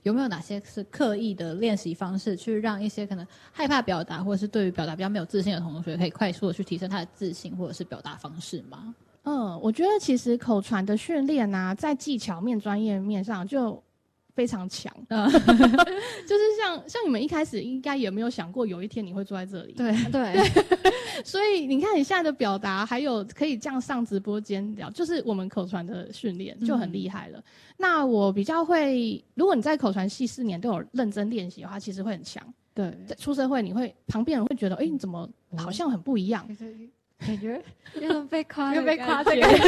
有没有哪些是刻意的练习方式，去让一些可能害怕表达或者是对于表达比较没有自信的同学，可以快速的去提升他的自信或者是表达方式吗？ 我觉得其实口传的训练啊，在技巧面、专业面上就非常强。就是像你们一开始应该也没有想过有一天你会坐在这里。 对， 所以你看你现在的表达，还有可以这样上直播间聊，就是我们口传的训练就很厉害了。那我比较会，如果你在口传系4年都有认真练习的话，其实会很强。 对， 出社会你会旁边人会觉得，你怎么好像很不一样？ 感觉有种被夸， 又被夸这个。 他会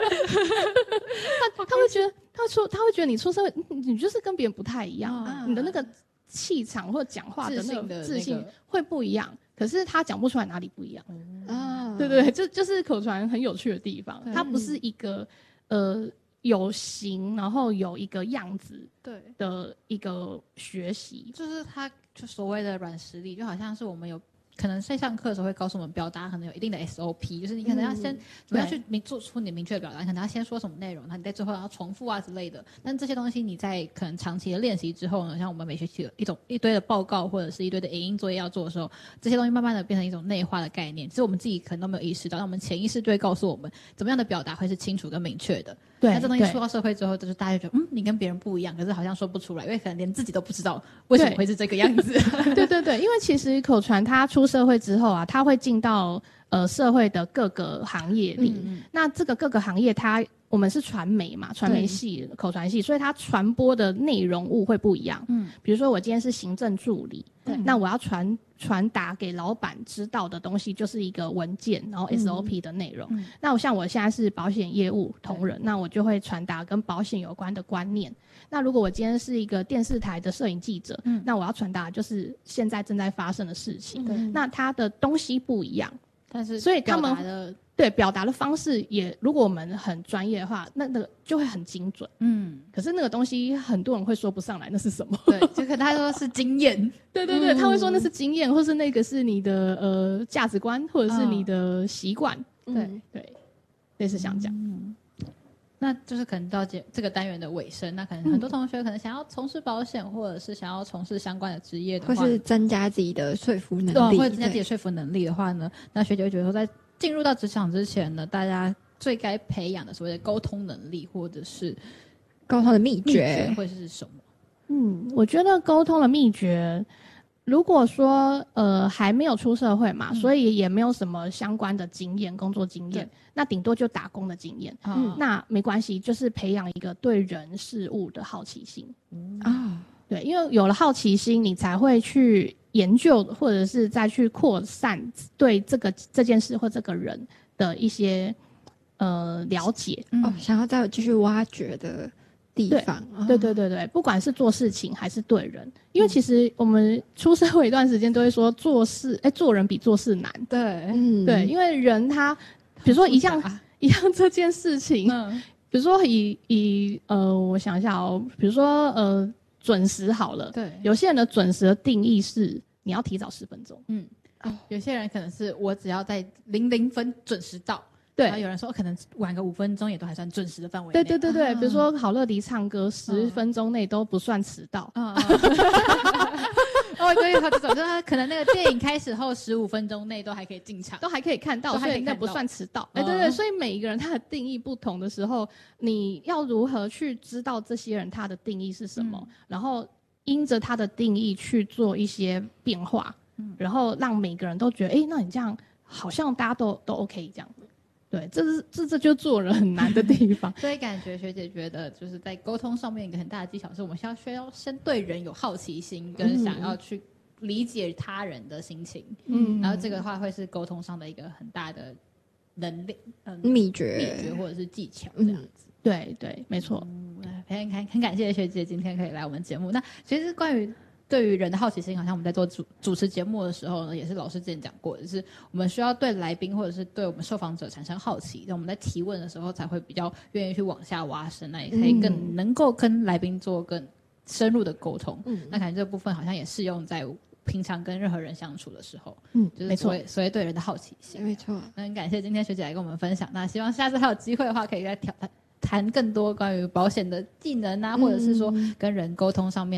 觉得，他会觉得你出社会，你就是跟别人不太一样，你的那个气场或讲话的那个自信会不一样。可是他讲不出来哪里不一样对对对，就是口传很有趣的地方，它不是一个有形，然后有一个样子的一个学习， 就是他就所谓的软实力，就好像是我们有。可能在上课的时候会告诉我们，表达可能有一定的 SOP， 就是你可能要先怎么样去做出你明确的表达，你可能要先说什么内容，然后你在最后要重复啊之类的。但这些东西你在可能长期的练习之后呢，像我们每学期有一堆的报告或者是一堆的影音作业要做的时候，这些东西慢慢的变成一种内化的概念，其实我们自己可能都没有意识到，那我们潜意识就会告诉我们怎么样的表达会是清楚跟明确的。 对， 那这东西出到社会之后，就是大家就觉得你跟别人不一样，可是好像说不出来，因为可能连自己都不知道为什么会是这个样子。 对对对，因为其实口传它出社会之后啊，它会进到社会的各个行业里。那这个各个行业我们是传媒嘛，传媒系、口传系，所以它传播的内容物会不一样。比如说我今天是行政助理，那我要传达给老板知道的东西就是一个文件，然后 SOP 的内容。那我现在是保险业务同仁，那我就会传达跟保险有关的观念。那如果我今天是一个电视台的摄影记者，那我要传达就是现在正在发生的事情。那它的东西不一样， 但是所以他们表达的方式也，如果我们很专业的话，那个就会很精准。可是那个东西很多人会说不上来，那是什么？ 对，就可他说是经验。 对对对，他会说那是经验，或是那个是你的价值观，或者是你的习惯。对对，类似像这样。 那就是可能到这个单元的尾声，那可能很多同学可能想要从事保险，或者是想要从事相关的职业的话， 或是增加自己的说服能力， 或者增加自己的说服能力的话呢，那学姐会觉得说，在进入到职场之前呢，大家最该培养的所谓的沟通能力，或者是沟通的秘诀会是什么？ 我觉得沟通的秘诀，如果说还没有出社会嘛，所以也没有什么相关的经验，工作经验，那顶多就打工的经验。那没关系，就是培养一个对人事物的好奇心。对，因为有了好奇心，你才会去研究，或者是再去扩散对这件事或这个人的一些了解。 想要再继续挖掘的地方。 对对对对，不管是做事情还是对人，因为其实我们出社会一段时间都会说做人比做事难。 对， 对，因为人他比如说一样这件事情，比如说我想一下比如说准时好了， 对， 有些人的准时的定义是你要提早10分钟， 有些人可能是我只要在00分准时到， 对， 然后有人说可能晚个5分钟也都还算准时的范围内。 对对对对，比如说好乐迪唱歌10分钟内都不算迟到。 对，他这种就是他可能那个电影开始后15分钟内都还可以进场， 都还可以看到，所以那不算迟到。对对，所以每一个人他的定义不同的时候，你要如何去知道这些人他的定义是什么，然后因着他的定义去做一些变化，然后让每个人都觉得，那你这样好像大家都 OK 这样子。对，这就做人很难的地方。 所以感觉学姐觉得就是在沟通上面一个很大的技巧是我们需要先对人有好奇心，跟想要去理解他人的心情。然后这个话会是沟通上的一个很大的能力， 秘诀或者是技巧这样子。 对对，没错。 很感谢学姐今天可以来我们节目。那其实关于对于人的好奇心，好像我们在做主持节目的时候呢，也是老师之前讲过的，就是我们需要对来宾或者是对我们受访者产生好奇，那我们在提问的时候才会比较愿意去往下挖深，那也可以更能够跟来宾做更深入的沟通。那感觉这部分好像也适用在平常跟任何人相处的时候。就是所谓对人的好奇心。 没错。 那很感谢今天学姐来跟我们分享，那希望下次还有机会的话，可以再谈更多关于保险的技能啊，或者是说跟人沟通上面